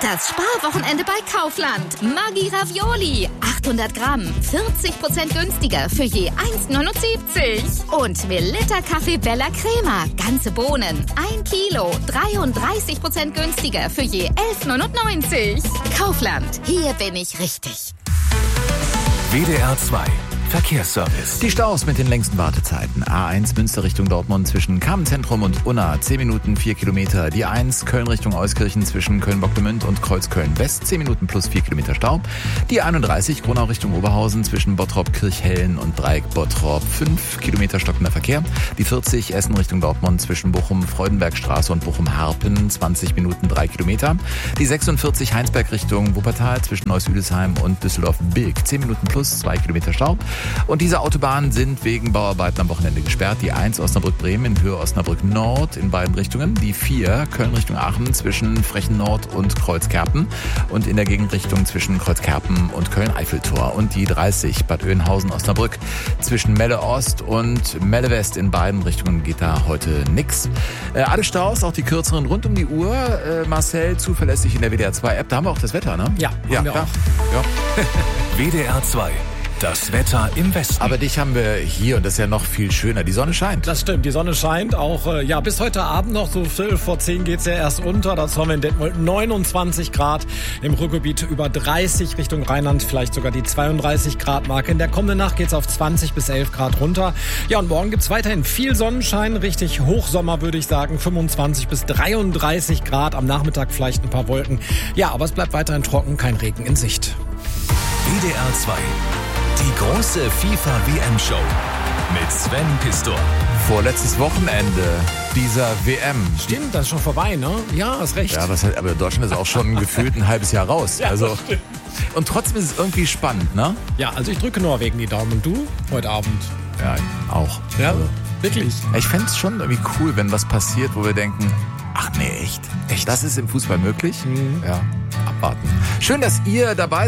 Das Sparwochenende bei Kaufland. Maggi Ravioli. 800 Gramm. 40% günstiger für je 1,79. Und Melitta Kaffee Bella Crema. Ganze Bohnen. 1 Kilo. 33% günstiger für je 11,99. Kaufland. Hier bin ich richtig. WDR 2 Verkehrsservice. Die Staus mit den längsten Wartezeiten. A1 Münster Richtung Dortmund zwischen Kamenz-Zentrum und Unna 10 Minuten 4 Kilometer. Die 1 Köln Richtung Euskirchen zwischen Köln-Bocklemünd und Kreuzköln-West 10 Minuten plus 4 Kilometer Stau. Die 31 Gronau Richtung Oberhausen zwischen Bottrop-Kirchhellen und Dreieck-Bottrop 5 Kilometer stockender Verkehr. Die 40 Essen Richtung Dortmund zwischen Bochum-Freudenbergstraße und Bochum-Harpen 20 Minuten 3 Kilometer. Die 46 Heinsberg Richtung Wuppertal zwischen Neuss-Üdesheim und Düsseldorf-Bilk 10 Minuten plus 2 Kilometer Stau. Und diese Autobahnen sind wegen Bauarbeiten am Wochenende gesperrt. Die 1 Osnabrück-Bremen in Höhe Osnabrück-Nord in beiden Richtungen. Die 4 Köln Richtung Aachen zwischen Frechen-Nord und Kreuzkerpen. Und in der Gegenrichtung zwischen Kreuzkerpen und Köln-Eiffeltor. Und die 30 Bad Oeynhausen-Osnabrück zwischen Melle-Ost und Melle-West in beiden Richtungen geht da heute nix. Alle Staus, auch die kürzeren rund um die Uhr. Marcel, zuverlässig in der WDR 2 App. Da haben wir auch das Wetter, ne? Ja, haben wir auch. Ja. WDR 2. Das Wetter im Westen. Aber dich haben wir hier und das ist ja noch viel schöner. Die Sonne scheint. Das stimmt, die Sonne scheint auch, bis heute Abend noch, so 11:45 geht's ja erst unter. Dazu haben wir in Detmold 29 Grad, im Ruhrgebiet über 30 Richtung Rheinland, vielleicht sogar die 32 Grad Marke. In der kommenden Nacht geht's auf 20 bis 11 Grad runter. Ja, und morgen gibt's weiterhin viel Sonnenschein, richtig Hochsommer würde ich sagen, 25 bis 33 Grad, am Nachmittag vielleicht ein paar Wolken. Ja, aber es bleibt weiterhin trocken, kein Regen in Sicht. WDR 2. Die große FIFA-WM-Show mit Sven Pistor. Vorletztes Wochenende dieser WM. Stimmt, das ist schon vorbei, ne? Ja, hast recht. Ja, aber Deutschland ist auch schon gefühlt ein halbes Jahr raus. Ja, also, das stimmt. Und trotzdem ist es irgendwie spannend, ne? Ja, also ich drücke Norwegen die Daumen. Und du? Heute Abend. Ja, auch. Ja, also, wirklich. Ich fände es schon irgendwie cool, wenn was passiert, wo wir denken, ach nee, echt? Das ist im Fußball möglich? Ja, abwarten. Schön, dass ihr dabei seid.